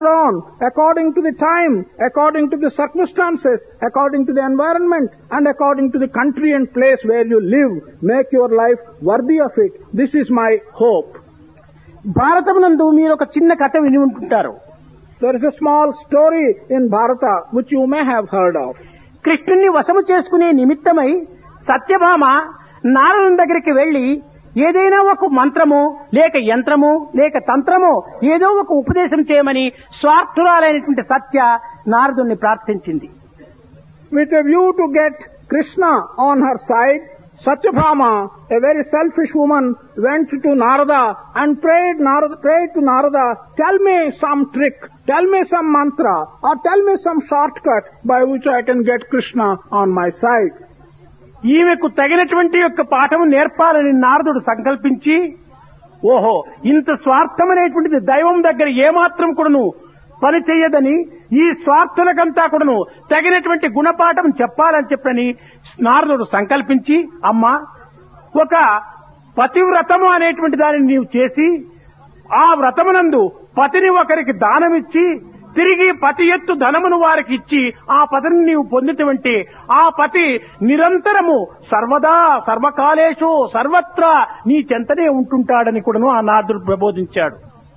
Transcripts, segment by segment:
on according to the time, according to the circumstances, according to the environment, and according to the country and place where you live. Make your life worthy of it. This is my hope. భారతమునందు మీరు ఒక చిన్న కథ విని ఉంటుంటారు. There is a small story in Bharata which you may have heard of. కృష్ణుణ్ణి వశము చేసుకునే నిమిత్తమై సత్యభామ నారదుని దగ్గరికి వెళ్లి ఏదైనా ఒక మంత్రము లేక యంత్రము లేక తంత్రము ఏదో ఒక ఉపదేశం చేయమని స్వార్థురాలైనటువంటి సత్య నారదుని ప్రార్థించింది. With a view to get Krishna on her side, Satyabhama, a very selfish woman, went to Narada and prayed to Narada, tell me some trick, tell me some mantra, or tell me some shortcut by which I can get Krishna on my side. ఈమెకు తగినటువంటి యొక్క పాఠము నేర్పాలని నారదుడు సంకల్పించి, ఓహో ఇంత స్వార్థమనేటువంటిది దైవం దగ్గర ఏమాత్రం కూడాను పని చెయ్యదని, ఈ స్వార్థులకంతా కూడాను తగినటువంటి గుణపాఠం చెప్పాలని చెప్పని నారదుడు సంకల్పించి, అమ్మా ఒక పతివ్రతము అనేటువంటి దానిని నీవు చేసి ఆ వ్రతమునందు పతిని ఒకరికి దానమిచ్చి తిరిగి పతి ఎత్తు ధనమును వారికి ఇచ్చి ఆ పతిని నీవు పొందినటువంటి ఆ పతి నిరంతరము సర్వదా సర్వకాలేషు సర్వత్రా నీ చెంతనే ఉంటుంటాడని కూడాను ఆ నారదుడు ప్రబోధించాడు.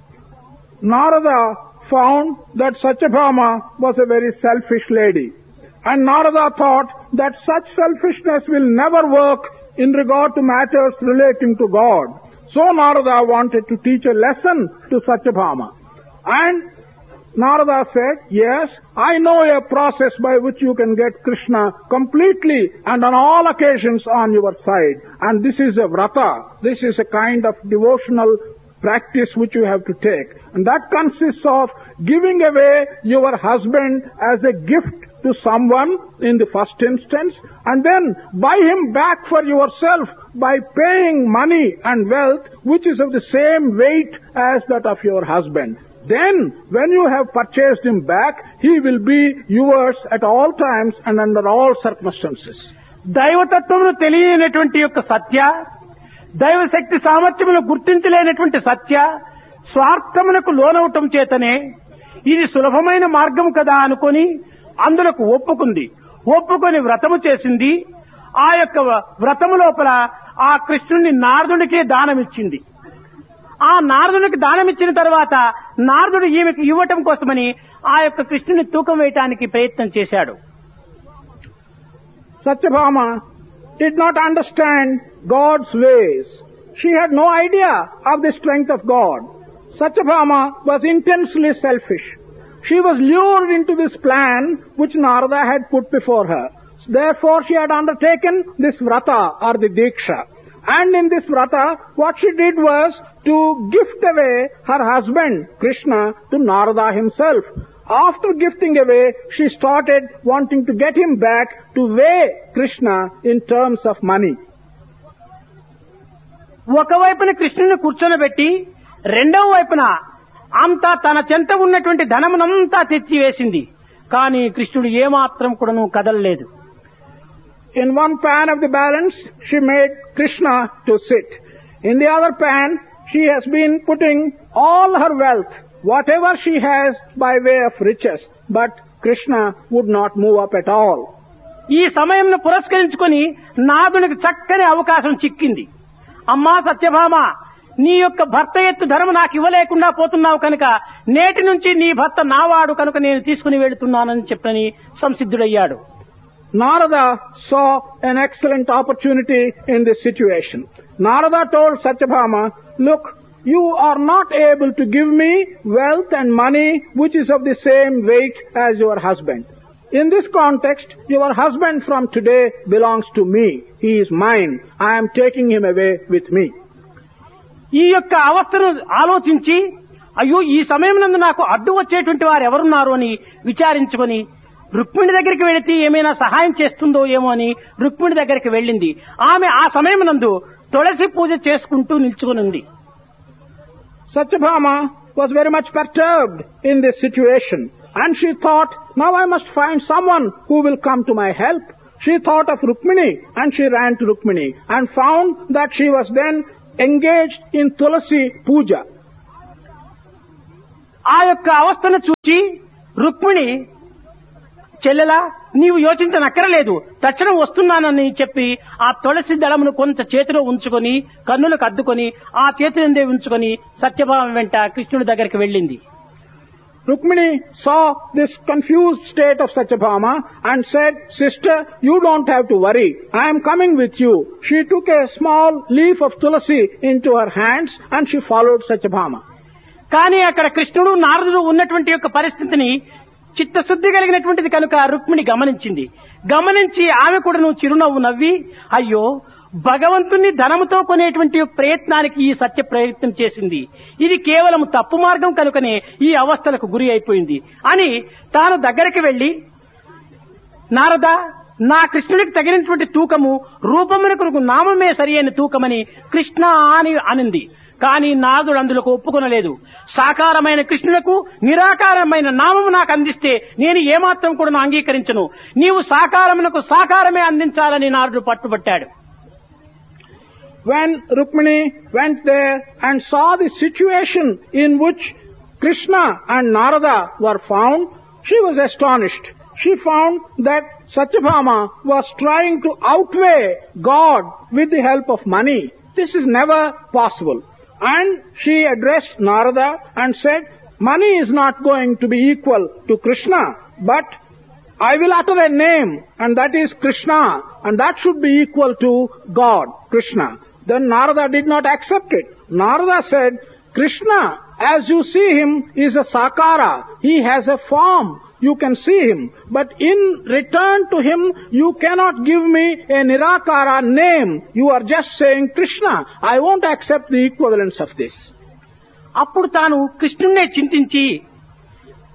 Narada found that Satyabhama was a very selfish lady, and Narada thought that such selfishness will never work in regard to matters relating to God. So Narada wanted to teach a lesson to Satyabhama, and Narada said, yes, I know a process by which you can get Krishna completely and on all occasions on your side. And this is a vrata. This is a kind of devotional practice which you have to take. And that consists of giving away your husband as a gift to someone in the first instance, and then buy him back for yourself by paying money and wealth which is of the same weight as that of your husband. Then, when you have purchased him back, he will be yours at all times and under all circumstances. దైవతత్వమును తెలియనటువంటి యొక్క సత్య, దైవశక్తి సామర్థ్యమును గుర్తించలేనటువంటి సత్య స్వార్థమునకు లోనవటం చేతనే ఇది సులభమైన మార్గం కదా అనుకొని అందులకు ఒప్పుకొని వ్రతము చేసింది. ఆ యొక్క వ్రతము లోపల ఆ కృష్ణుని నారదునికే దానమిచ్చింది. ఆ నారదునికి దానం ఇచ్చిన తర్వాత నారదుడు ఈమెకు ఇవ్వటం కోసమని ఆ యొక్క కృష్ణుని తూకం వేయటానికి ప్రయత్నం చేశాడు. Satyabhama did not understand God's ways. She had no idea of the strength of God. Satyabhama was intensely selfish. She was lured into this plan which Narada had put before her. Therefore she had undertaken this vrata or the diksha. And in this vrata, what she did was to gift away her husband, Krishna, to Narada himself. After gifting away, she started wanting to get him back to weigh Krishna in terms of money. ఒకవైపున కృష్ణుని కూర్చొనబెట్టి రెండవ వైపున అంతా తన చెంత ఉన్నటువంటి ధనమునంతా తెచ్చివేసింది. కానీ కృష్ణుడు ఏమాత్రం కూడాను కదలలేదు. In one pan of the balance, she made Krishna to sit. In the other pan, she has been putting all her wealth, whatever she has by way of riches, but Krishna would not move up at all. ఈ సమయంను పురస్కరించుకొని నాదునికి చక్కని అవకాశం చిక్కింది. అమ్మా సత్యభామ, నీ యొక్క భర్త ఎత్తు ధనము నాకు ఇవ్వలేకుండా పోతున్నావు కనుక నేటి నుంచి నీ భర్త నావాడు కనుక నేను తీసుకుని వెళుతున్నానని చెప్పని సంసిద్ధుడయ్యాడు. Narada saw an excellent opportunity in this situation. Narada told Satyabhama, look, you are not able to give me wealth and money which is of the same weight as your husband. In this context, your husband from today belongs to me. He is mine. I am taking him away with me. ఈ యొక్క అవస్థను ఆలోచించి, అయ్యో ఈ సమయం నందు నాకు అడ్డు వచ్చేటువంటి వారు ఎవరున్నారు అని విచారించుకొని రుక్మిణి దగ్గరికి వెళితే ఏమైనా సహాయం చేస్తుందో ఏమో అని రుక్మిణి దగ్గరికి వెళ్ళింది. ఆమె ఆ సమయం నందు తులసి పూజ చేసుకుంటూ నిల్చుకుని ఉంది. Satyabhama was very much perturbed in this situation, and she thought, now I must find someone who will come to my help. She thought of Rukmini, and she ran to Rukmini and found that she was then engaged in Tulasi Puja. ఆ యొక్క అవస్థను చూచి రుక్మిణి, చెల్లెలా నీవు యోచించనక్కరలేదు, తక్షణం వస్తున్నానని చెప్పి ఆ తులసి దళమును కొంత చేతిలో ఉంచుకొని కన్నులకు అద్దుకొని ఆ చేతినందే ఉంచుకొని సత్యభామ వెంట కృష్ణుడి దగ్గరికి వెళ్ళింది. Rukmini saw this confused state of Satyabhama and said, "Sister, you don't have to worry. I am coming with you." She took a small leaf of tulasi into her hands and she followed Satyabhama. కానీ అక్కడ కృష్ణుడు నారదుడు ఉన్నటువంటి యొక్క పరిస్థితిని చిత్తశుద్ధి కలిగినటువంటిది కనుక రుక్మిణి గమనించింది. గమనించి ఆమె కూడా చిరునవ్వు నవ్వి, అయ్యో భగవంతుణ్ణి ధనముతో కొనేటువంటి ప్రయత్నానికి ఈ సత్య ప్రయత్నం చేసింది, ఇది కేవలం తప్పు మార్గం కనుకనే ఈ అవస్థలకు గురి అయిపోయింది అని తాను దగ్గరికి వెళ్లి, నారద, నా కృష్ణుడికి తగినటువంటి తూకము రూపమునకు నామమే సరి అయిన తూకమని కృష్ణ అని అనింది. కానీ నారదుడు అందులోకి ఒప్పుకొనలేదు. సాకారమైన కృష్ణులకు నిరాకారమైన నామము నాకు అందిస్తే నేను ఏమాత్రం కూడా అంగీకరించను, నీవు సాకారమునకు సాకారమే అందించాలని నారదుడు పట్టుబట్టాడు. When Rukmini went there and saw the situation in which Krishna and Narada were found, she was astonished. She found that Satyabhama was trying to outweigh God with the help of money. This is never possible. And she addressed Narada and said, "Money is not going to be equal to Krishna, but I will utter a name, and that is Krishna, and that should be equal to God, Krishna." Then Narada did not accept it. Narada said, "Krishna, as you see him, is a sakara. He has a form. You can see him. But in return to him, you cannot give me a nirakara name. You are just saying Krishna. I won't accept the equivalence of this." అప్పుడు తాను కృష్ణుణ్ణే చింతించి